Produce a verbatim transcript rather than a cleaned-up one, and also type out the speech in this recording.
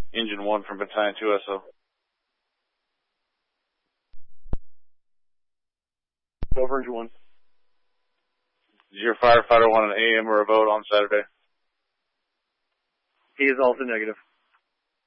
Engine one from Battalion two S O. Over Engine one. Did your firefighter want an A M or a vote on Saturday? He is also negative.